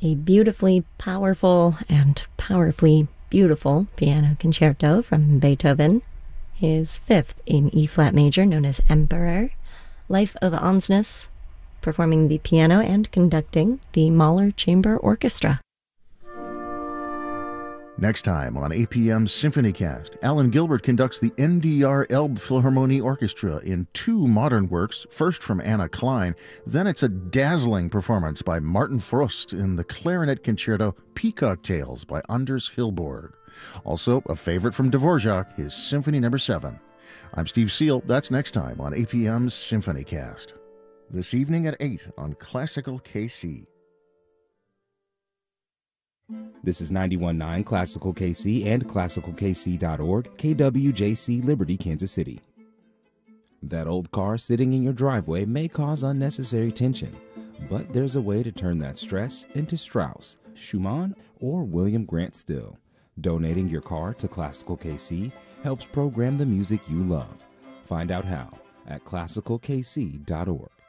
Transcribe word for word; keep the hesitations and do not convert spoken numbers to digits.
a beautifully powerful and powerfully beautiful piano concerto from Beethoven, his fifth in E-flat major, known as Emperor, Life of Ansnes, performing the piano and conducting the Mahler Chamber Orchestra. Next time on A P M's SymphonyCast, Alan Gilbert conducts the N D R Elbphilharmonie Orchestra in two modern works, first from Anna Klein, then it's a dazzling performance by Martin Frost in the clarinet concerto Peacock Tales by Anders Hillborg. Also, a favorite from Dvorak, his Symphony Number seven. I'm Steve Seal. That's next time on A P M's SymphonyCast. This evening at eight on Classical K C. This is ninety-one point nine Classical K C and classical k c dot org, K W J C, Liberty, Kansas City. That old car sitting in your driveway may cause unnecessary tension, but there's a way to turn that stress into Strauss, Schumann, or William Grant Still. Donating your car to Classical K C helps program the music you love. Find out how at classical k c dot org.